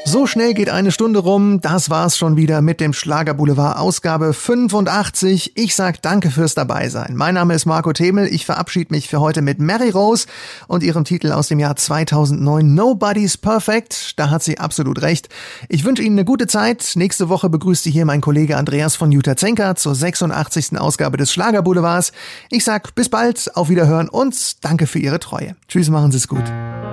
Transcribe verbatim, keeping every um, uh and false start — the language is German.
So schnell geht eine Stunde rum. Das war's schon wieder mit dem Schlagerboulevard Ausgabe fünfundachtzig. Ich sag danke fürs Dabeisein. Mein Name ist Marco Themel. Ich verabschiede mich für heute mit Mary Rose und ihrem Titel aus dem Jahr zweitausendneun Nobody's Perfect. Da hat sie absolut recht. Ich wünsche Ihnen eine gute Zeit. Nächste Woche begrüßt Sie hier mein Kollege Andreas von Jutta-Zenker zur sechsundachtzigsten Ausgabe des Schlagerboulevards. Ich sag bis bald, auf Wiederhören und danke für Ihre Treue. Tschüss, machen Sie es gut.